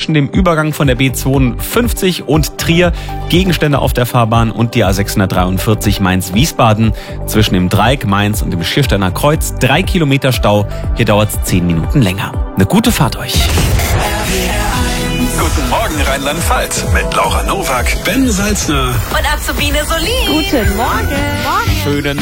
zwischen dem Übergang von der B52 und Trier, Gegenstände auf der Fahrbahn und die A643 Mainz-Wiesbaden. Zwischen dem Dreieck Mainz und dem Schiersteiner Kreuz 3 Kilometer Stau. Hier dauert es 10 Minuten länger. Eine gute Fahrt euch. Guten Morgen Rheinland-Pfalz mit Laura Nowak, Ben Salzner und Azubine Solin. Guten Morgen. Schönen